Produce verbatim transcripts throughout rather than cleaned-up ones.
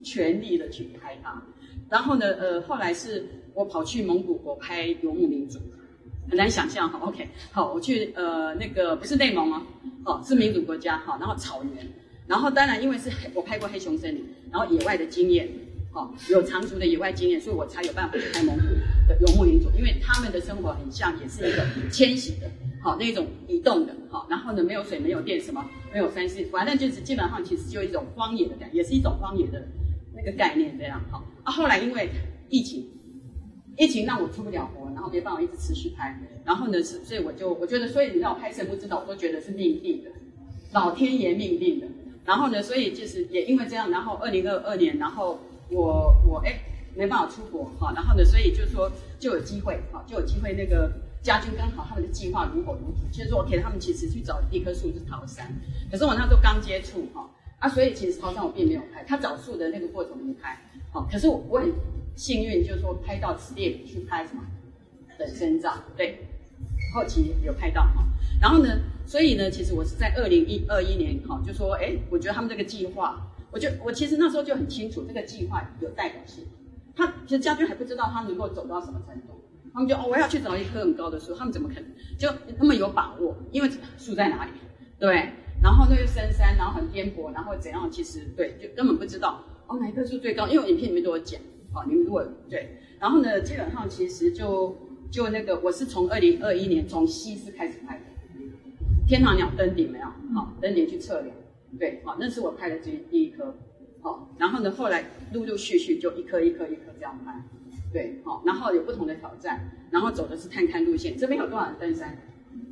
全力的去拍它。然后呢，呃，后来是我跑去蒙古国拍游牧民族，很难想象哈。OK， 好，我去呃那个不是内蒙哦，哦是民主国家哈，然后草原，然后当然因为是我拍过黑熊森林，然后野外的经验。哦，有长足的野外经验，所以我才有办法去拍蒙古的游牧民族，因为他们的生活很像，也是一个迁徙的，好、哦、那种移动的，好、哦，然后呢没有水没有电什么，没有三 C， 反正就是基本上其实就一种荒野的感觉，也是一种荒野的那个概念这样好、哦。啊，后来因为疫情，疫情让我出不了国，然后没办法一直持续拍，然后呢是，所以我就我觉得，所以你让我拍神不知道，我都觉得是命定的，老天爷命定的。然后呢，所以就是也因为这样，然后二零二二年，然后。我我哎没办法出国哈，然后呢，所以就说就有机会哈，就有机会那个家军刚好他们的计划如火如荼，其实我给他们其实去找第一棵树是桃山，可是我那时候刚接触哈啊，所以其实桃山我并没有拍，他找树的那个过程没拍，好，可是我我很幸运，就是说拍到 Steve 去拍什么本身照，对，后期有拍到哈，然后呢，所以呢，其实我是在二零一二一年哈，就说哎，我觉得他们这个计划。我就我其实那时候就很清楚，这个计划有代表性。他其实家军还不知道他能够走到什么程度，他们就哦我要去找一棵很高的树，他们怎么可能？就他们有把握，因为树在哪里，对，然后那个深山，然后很颠簸，然后怎样？其实对，就根本不知道哦哪一棵树最高，因为我影片里面都有讲，哦你们如果对，然后呢基本上其实就就那个我是从二零二一年从西施开始拍的，天堂鸟登顶没有？好、哦、登顶去测量。对，好，那是我拍的第第一颗，好，然后呢，后来陆陆续续就一颗一颗一颗这样拍，对，好，然后有不同的挑战，然后走的是探勘路线。这边有多少人登山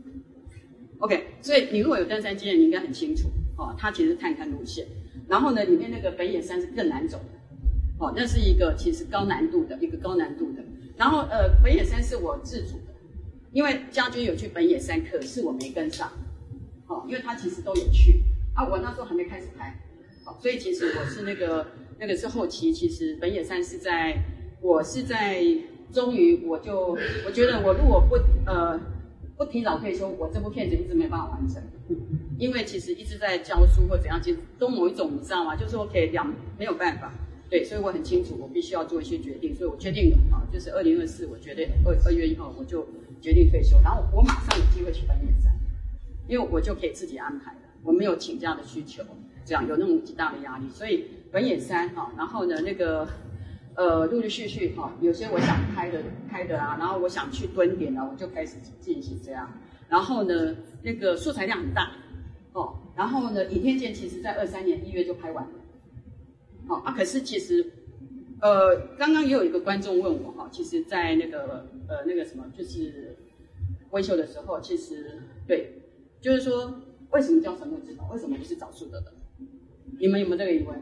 ？OK， 所以你如果有登山经验，你应该很清楚，哦，它其实是探勘路线。然后呢，里面那个本野山是更难走的，哦，那是一个其实高难度的一个高难度的。然后呃，本野山是我自主的，因为家军有去本野山，可是我没跟上，哦，因为他其实都有去。啊，我那时候还没开始拍，好，所以其实我是那个那个是后期，其实本野山是在我是在终于我就我觉得我如果不呃不提早退休，我这部片子一直没办法完成，因为其实一直在教书或怎样，其实都某一种你知道吗？就是说可以两没有办法，对，所以我很清楚我必须要做一些决定，所以我确定了啊，就是二零二四，我决定二二月一号我就决定退休，然后我马上有机会去本野山，因为我就可以自己安排了。我没有请假的需求，这样有那种极大的压力，所以本野山哈，然后呢那个呃陆陆续续哈，有些我想拍的拍的啊，然后我想去蹲点啊，我就开始进行这样，然后呢那个素材量很大哦，然后呢倚天剑其实在二三年一月就拍完了，好、哦、啊，可是其实呃刚刚也有一个观众问我哈，其实在那个呃那个什么就是微秀的时候，其实对就是说。为什么叫神木之岛？为什么不是找树的人？你们有没有这个疑问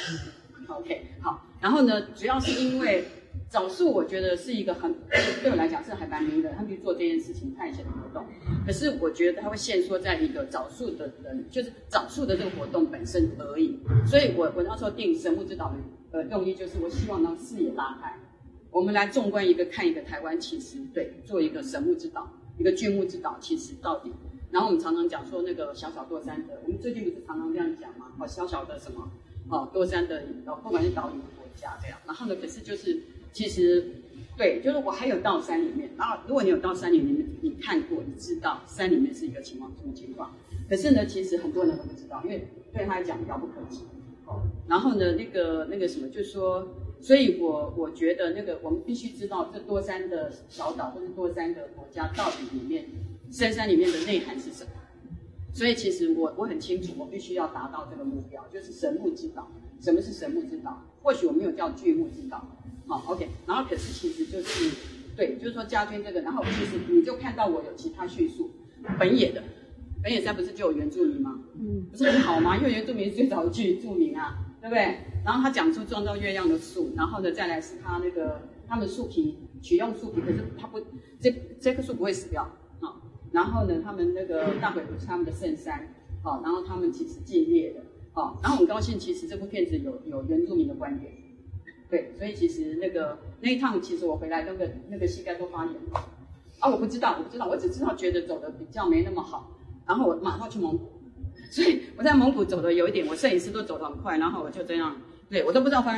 ？OK， 好。然后呢，主要是因为找树，我觉得是一个很对我来讲是还蛮迷的。他们去做这件事情，探险的活动。可是我觉得它会限缩在一个找树的人，就是找树的这个活动本身而已。所以我我那时候定神木之岛的呃用意，就是我希望让视野拉开，我们来纵观一个看一个台湾，其实对做一个神木之岛，一个巨木之岛，其实到底。然后我们常常讲说那个小小多山的，我们最近不是常常这样讲吗？哦，小小的什么，哦，多山的，哦，不管是岛屿的国家这样。然后呢，可是就是其实，对，就是我还有到山里面。然后如果你有到山里面，你看过，你知道山里面是一个情况什么情况。可是呢，其实很多人都不知道，因为对他来讲遥不可及。哦，然后呢，那个那个什么，就是说，所以我我觉得那个我们必须知道这多山的小岛或是多山的国家到底里面。深山里面的内涵是什么？所以其实我我很清楚，我必须要达到这个目标，就是神木之岛。什么是神木之岛？或许我没有叫巨木之岛，好 ，OK。然后可是其实就是对，就是说家军这个，然后其实你就看到我有其他叙述，本野的，本野山不是就有原住民吗？嗯，不是很好吗？因为原住民是最早的居住民啊，对不对？然后他讲出创造月样的树，然后呢再来是他那个他们树皮取用树皮，可是他不这这棵树不会死掉。然后呢，他们那个大鬼湖是他们的圣山，好、哦，然后他们其实禁猎的，好、哦，然后很高兴，其实这部片子有有原住民的观点，对，所以其实那个那一趟，其实我回来那个那个膝盖都发炎了，啊，我不知道，我不知道，我只知道觉得走的比较没那么好，然后我马上去蒙古，所以我在蒙古走的有一点，我摄影师都走得很快，然后我就这样对我都不知道发生。